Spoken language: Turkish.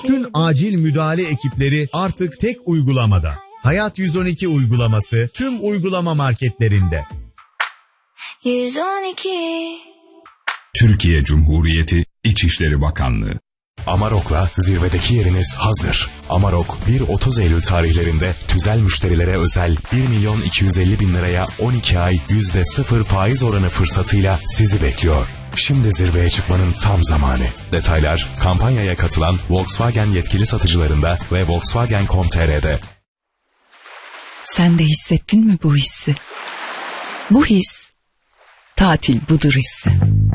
Bütün acil müdahale ekipleri artık tek uygulamada. Hayat 112 uygulaması tüm uygulama marketlerinde. 112. Türkiye Cumhuriyeti İçişleri Bakanlığı. Amarok'la zirvedeki yeriniz hazır. Amarok 1-30 Eylül tarihlerinde tüzel müşterilere özel 1.250.000 liraya 12 ay %0 faiz oranı fırsatıyla sizi bekliyor. Şimdi zirveye çıkmanın tam zamanı. Detaylar kampanyaya katılan Volkswagen yetkili satıcılarında ve Volkswagen.com.tr'de. Sen de hissettin mi bu hissi? Bu his, tatil budur hissi.